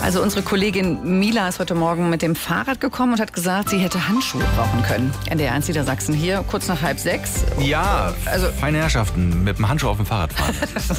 Also unsere Kollegin Mila ist heute Morgen mit dem Fahrrad gekommen und hat gesagt, sie hätte Handschuhe brauchen können. NDR 1 Niedersachsen hier, kurz nach 5:30. Ja, also feine Herrschaften, mit dem Handschuh auf dem Fahrrad fahren.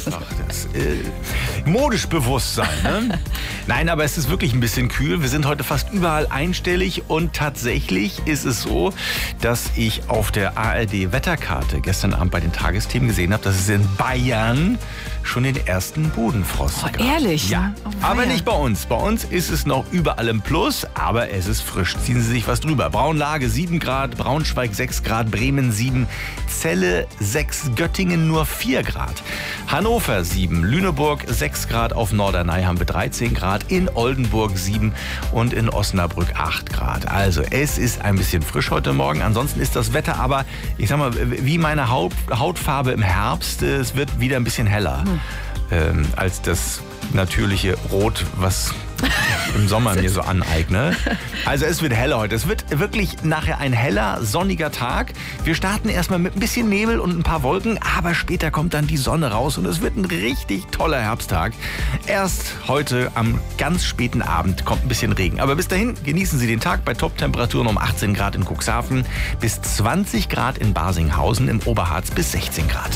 Modisch Bewusstsein, ne? Nein, aber es ist wirklich ein bisschen kühl. Wir sind heute fast überall einstellig und tatsächlich ist es so, dass ich auf der ARD-Wetterkarte gestern Abend bei den Tagesthemen gesehen habe, dass es in Bayern schon den ersten Bodenfrost gab. Ehrlich? Ja, aber nicht bei uns. Bei uns ist es noch überall im Plus, aber es ist frisch. Ziehen Sie sich was drüber. Braunlage 7 Grad, Braunschweig 6 Grad, Bremen 7, Celle 6, Göttingen nur 4 Grad. Hannover 7, Lüneburg 6 Grad, auf Norderney haben wir 13 Grad, in Oldenburg 7 und in Osnabrück 8 Grad. Also es ist ein bisschen frisch heute Morgen. Ansonsten ist das Wetter aber, ich sag mal, wie meine Hautfarbe im Herbst. Es wird wieder ein bisschen heller als das natürliche Rot, was im Sommer mir so aneigne. Also es wird heller heute. Es wird wirklich nachher ein heller, sonniger Tag. Wir starten erstmal mit ein bisschen Nebel und ein paar Wolken, aber später kommt dann die Sonne raus und es wird ein richtig toller Herbsttag. Erst heute am ganz späten Abend kommt ein bisschen Regen. Aber bis dahin genießen Sie den Tag bei Top-Temperaturen um 18 Grad in Cuxhaven, bis 20 Grad in Barsinghausen, im Oberharz bis 16 Grad.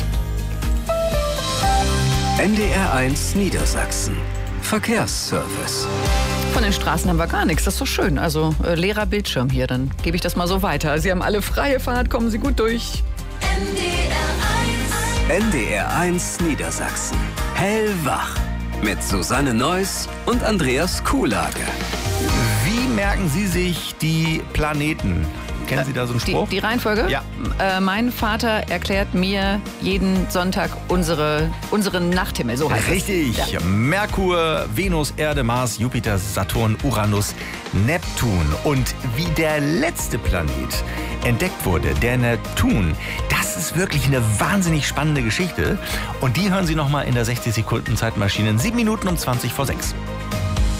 NDR 1 Niedersachsen. Verkehrsservice. Von den Straßen haben wir gar nichts, das ist doch schön. Also leerer Bildschirm hier, dann gebe ich das mal so weiter. Sie haben alle freie Fahrt, kommen Sie gut durch. NDR 1 Niedersachsen. Hellwach. Mit Susanne Neuss und Andreas Kuhlage. Wie merken Sie sich die Planeten? Kennen Sie da so einen Spruch? Die Reihenfolge? Ja. Mein Vater erklärt mir jeden Sonntag unseren Nachthimmel, so heißt Richtig. es. Ja. Merkur, Venus, Erde, Mars, Jupiter, Saturn, Uranus, Neptun. Und wie der letzte Planet entdeckt wurde, der Neptun, das ist wirklich eine wahnsinnig spannende Geschichte. Und die hören Sie nochmal in der 60 Sekunden Zeitmaschine in 7 Minuten um 20 vor 6.